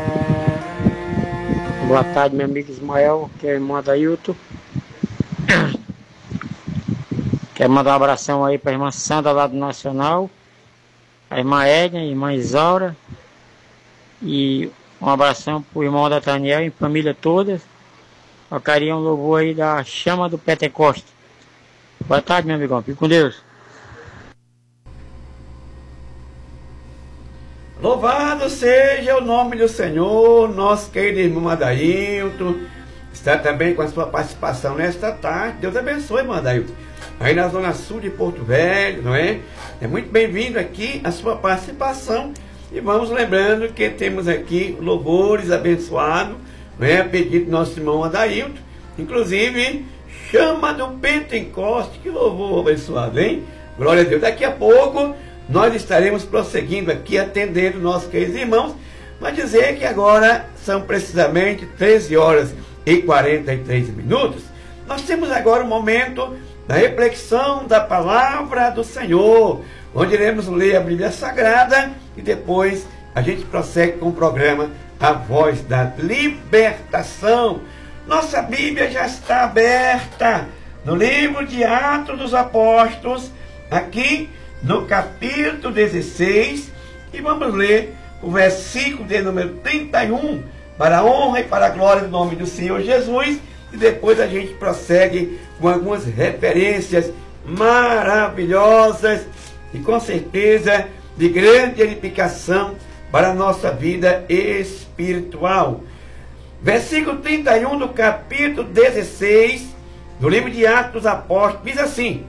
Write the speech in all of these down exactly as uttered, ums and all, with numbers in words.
Boa tarde, meu amigo Ismael, que é irmão da Ailton. Quero mandar um abração aí para a irmã Sandra lá do Nacional, a irmã Edna, a irmã Isaura, e um abração para o irmão da Daniel e família toda. Eu queria um louvor aí da Chama do Pentecoste. Boa tarde, meu amigão, fique com Deus. Louvado seja o nome do Senhor, nosso querido irmão Adailton está também com a sua participação nesta tarde. Deus abençoe, irmão Adailton, aí na zona sul de Porto Velho, não é? É muito bem-vindo aqui a sua participação. E vamos lembrando que temos aqui louvores abençoados, não é? A pedido do nosso irmão Adailton, inclusive Chama do Pentecoste. Que louvor abençoado, hein? Glória a Deus. Daqui a pouco nós estaremos prosseguindo aqui, atendendo nossos queridos irmãos, mas dizer que agora são precisamente treze horas e quarenta e três minutos. Nós temos agora o momento da reflexão da palavra do Senhor, onde iremos ler a Bíblia Sagrada e depois a gente prossegue com o programa A Voz da Libertação. Nossa Bíblia já está aberta no livro de Atos dos Apóstolos, aqui no capítulo dezesseis, e vamos ler o versículo de número trinta e um, para a honra e para a glória do nome do Senhor Jesus, e depois a gente prossegue com algumas referências maravilhosas e com certeza de grande edificação para a nossa vida espiritual. Versículo trinta e um do capítulo dezesseis do livro de Atos dos Apóstolos diz assim: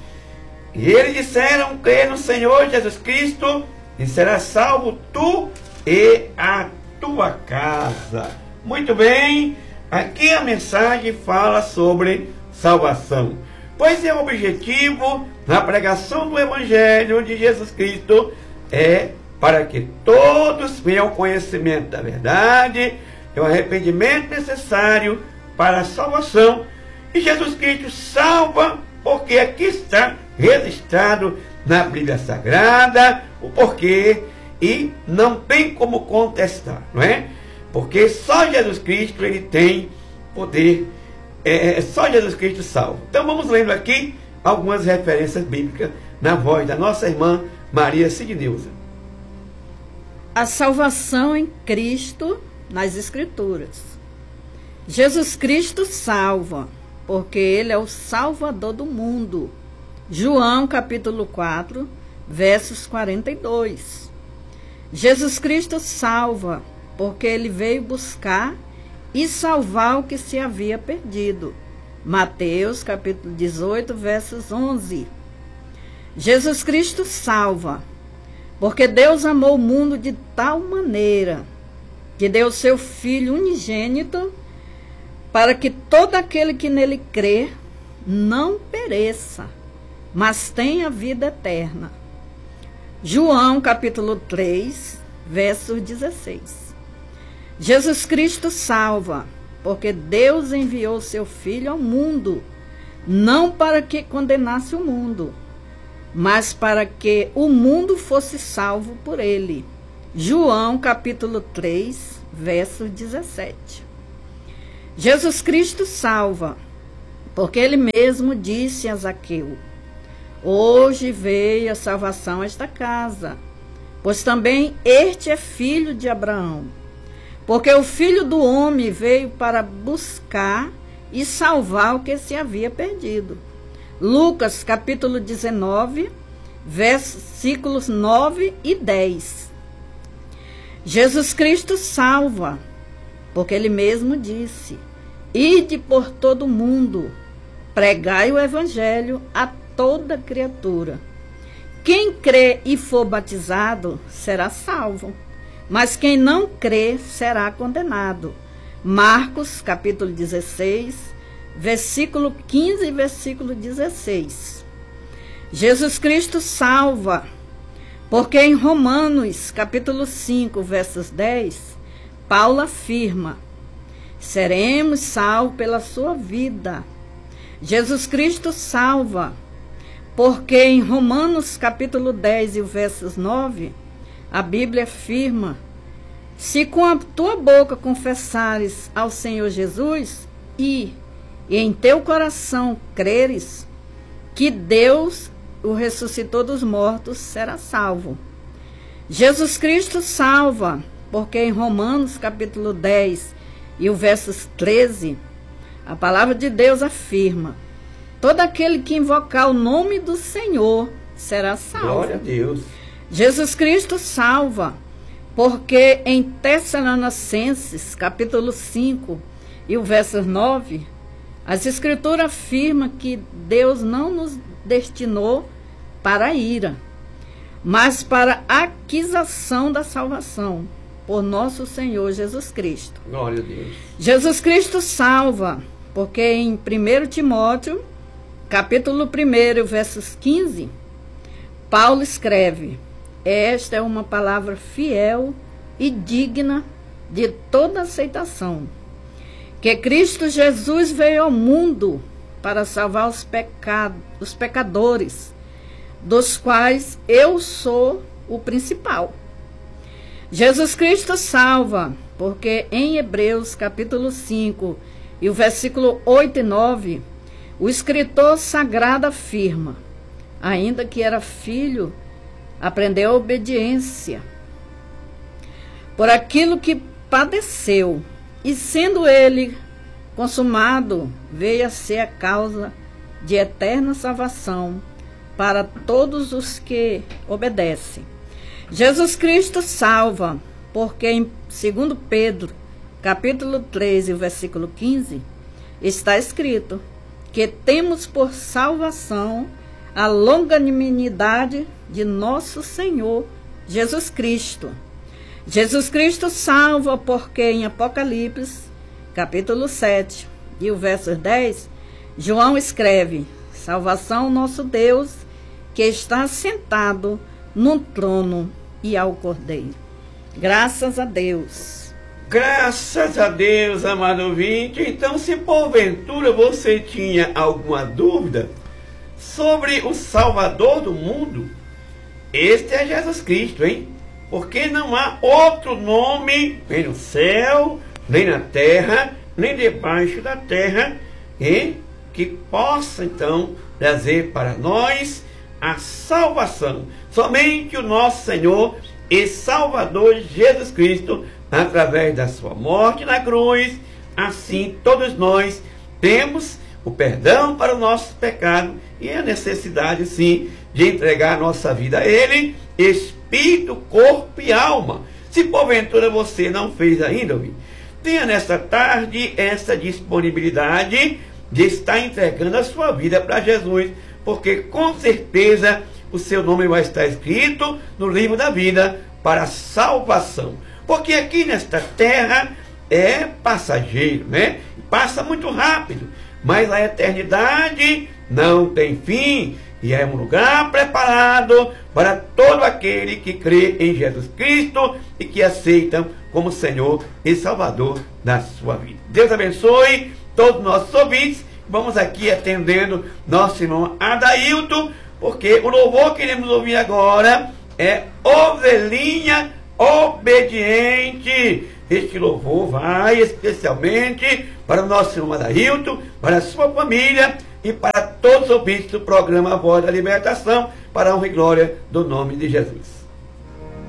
e eles disseram: crê no Senhor Jesus Cristo e serás salvo tu e a tua casa. Muito bem, aqui a mensagem fala sobre salvação, pois é o objetivo na pregação do Evangelho de Jesus Cristo é para que todos venham ao conhecimento da verdade e o arrependimento necessário para a salvação. E Jesus Cristo salva, porque aqui está registrado na Bíblia Sagrada o porquê, e não tem como contestar, não é? Porque só Jesus Cristo ele tem poder, é, só Jesus Cristo salva. Então vamos lendo aqui algumas referências bíblicas na voz da nossa irmã Maria Sidneuza. A salvação em Cristo nas Escrituras. Jesus Cristo salva, porque Ele é o Salvador do mundo. João capítulo quatro, versos quarenta e dois. Jesus Cristo salva, porque Ele veio buscar e salvar o que se havia perdido. Mateus capítulo dezoito, versos onze. Jesus Cristo salva, porque Deus amou o mundo de tal maneira que deu seu Filho unigênito, para que todo aquele que nele crê não pereça, mas tenha vida eterna. João capítulo três, verso dezesseis. Jesus Cristo salva, porque Deus enviou seu Filho ao mundo, não para que condenasse o mundo, mas para que o mundo fosse salvo por ele. João capítulo três, verso dezessete. Jesus Cristo salva, porque Ele mesmo disse a Zaqueu: hoje veio a salvação a esta casa, pois também este é filho de Abraão. Porque o Filho do Homem veio para buscar e salvar o que se havia perdido. Lucas capítulo dezenove, versículos nove e dez. Jesus Cristo salva, porque Ele mesmo disse: ide por todo o mundo, pregai o Evangelho a toda criatura. Quem crê e for batizado será salvo, mas quem não crê será condenado. Marcos capítulo dezesseis, versículo quinze e versículo dezesseis. Jesus Cristo salva, porque em Romanos capítulo cinco, versos dez, Paulo afirma: seremos salvos pela sua vida. Jesus Cristo salva, porque em Romanos capítulo dez e o versos nove, a Bíblia afirma Se com a tua boca confessares ao Senhor Jesus e, e em teu coração creres que Deus o ressuscitou dos mortos, será salvo. Jesus Cristo salva, porque em Romanos capítulo dez e o versos treze, a palavra de Deus afirma: todo aquele que invocar o nome do Senhor será salvo. Glória a Deus. Jesus Cristo salva, porque em Tessalonicenses capítulo cinco e o verso nove, as Escrituras afirmam que Deus não nos destinou para a ira, mas para a aquisição da salvação por nosso Senhor Jesus Cristo. Glória a Deus. Jesus Cristo salva, porque em primeiro Timóteo, capítulo um, versos quinze, Paulo escreve: esta é uma palavra fiel e digna de toda aceitação, que Cristo Jesus veio ao mundo para salvar os, peca... os pecadores, dos quais eu sou o principal. Jesus Cristo salva, porque em Hebreus capítulo cinco e o versículo oito e nove, o escritor sagrado afirma: ainda que era filho, aprendeu a obediência por aquilo que padeceu, e sendo ele consumado, veio a ser a causa de eterna salvação para todos os que obedecem. Jesus Cristo salva, porque em segundo Pedro, capítulo três, o versículo quinze, está escrito que temos por salvação a longanimidade de nosso Senhor Jesus Cristo. Jesus Cristo salva, porque em Apocalipse, capítulo sete e o verso dez, João escreve: salvação nosso Deus, que está sentado no trono e ao Cordeiro. Graças a Deus. Graças a Deus, amado ouvinte. Então, se porventura você tinha alguma dúvida sobre o Salvador do mundo, este é Jesus Cristo, hein? Porque não há outro nome, nem no céu, nem na terra, nem debaixo da terra, hein, que possa então trazer para nós a salvação. Somente o nosso Senhor e Salvador Jesus Cristo, através da sua morte na cruz. Assim todos nós temos o perdão para o nosso pecado e a necessidade, sim, de entregar a nossa vida a Ele, espírito, corpo e alma. Se porventura você não fez ainda, tenha nesta tarde essa disponibilidade de estar entregando a sua vida para Jesus, porque com certeza o seu nome vai estar escrito no livro da vida para a salvação. Porque aqui nesta terra é passageiro, né? Passa muito rápido, mas a eternidade não tem fim e é um lugar preparado para todo aquele que crê em Jesus Cristo e que aceita como Senhor e Salvador da sua vida. Deus abençoe todos os nossos ouvintes. Vamos aqui atendendo nosso irmão Adailton, porque o louvor que iremos ouvir agora é Ovelhinha Obediente. Este louvor vai especialmente para o nosso irmão Adailton, para a sua família e para todos os ouvintes do programa Voz da Libertação, para a honra e glória do nome de Jesus.